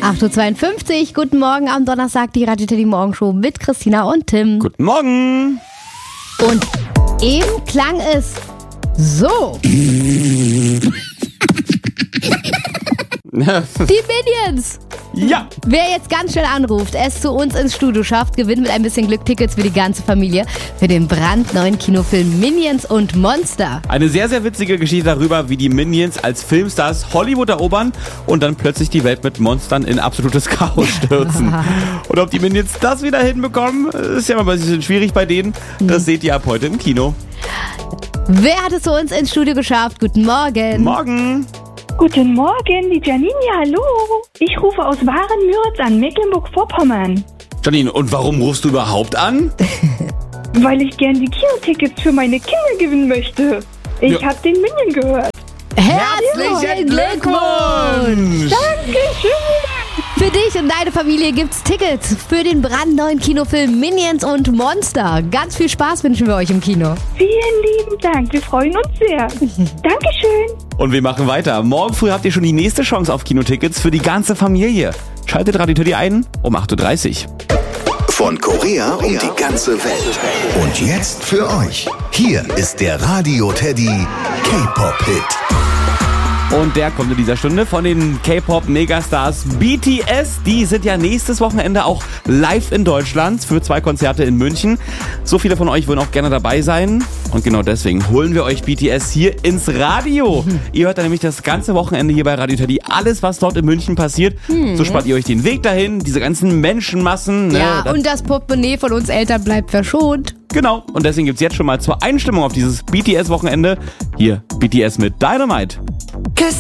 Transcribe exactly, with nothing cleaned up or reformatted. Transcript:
acht Uhr zweiundfünfzig, guten Morgen am Donnerstag, die Radio Teddy Morgenshow mit Christina und Tim. Guten Morgen. Und eben klang es so. Die Minions. Ja. Wer jetzt ganz schnell anruft, es zu uns ins Studio schafft, gewinnt mit ein bisschen Glück Tickets für die ganze Familie für den brandneuen Kinofilm Minions und Monster. Eine sehr, sehr witzige Geschichte darüber, wie die Minions als Filmstars Hollywood erobern und dann plötzlich die Welt mit Monstern in absolutes Chaos stürzen. Und ob die Minions das wieder hinbekommen, ist ja mal ein bisschen schwierig bei denen. Das seht ihr ab heute im Kino. Wer hat es zu uns ins Studio geschafft? Guten Morgen. Morgen. Guten Morgen, die Janine, hallo. Ich rufe aus Waren-Müritz an, Mecklenburg-Vorpommern. Janine, und warum rufst du überhaupt an? Weil ich gern die Kinotickets für meine Kinder gewinnen möchte. Ich Ja. habe den Minion gehört. Herzlichen Glückwunsch! Dankeschön. Für dich und deine Familie gibt's Tickets für den brandneuen Kinofilm Minions und Monster. Ganz viel Spaß wünschen wir euch im Kino. Vielen lieben Dank, wir freuen uns sehr. Dankeschön. Und wir machen weiter. Morgen früh habt ihr schon die nächste Chance auf Kinotickets für die ganze Familie. Schaltet Radio Teddy ein um acht Uhr dreißig. Von Korea und die ganze Welt. Und jetzt für euch. Hier ist der Radio Teddy K-Pop-Hit. Und der kommt in dieser Stunde von den K-Pop-Megastars B T S. Die sind ja nächstes Wochenende auch live in Deutschland für zwei Konzerte in München. So viele von euch würden auch gerne dabei sein. Und genau deswegen holen wir euch B T S hier ins Radio. Ihr hört dann nämlich das ganze Wochenende hier bei Radio Teddy alles, was dort in München passiert. So spart ihr euch den Weg dahin, diese ganzen Menschenmassen. Ne? Ja, Das- und das Portemonnaie von uns Eltern bleibt verschont. Genau, und deswegen gibt's jetzt schon mal zur Einstimmung auf dieses B T S-Wochenende hier B T S mit Dynamite.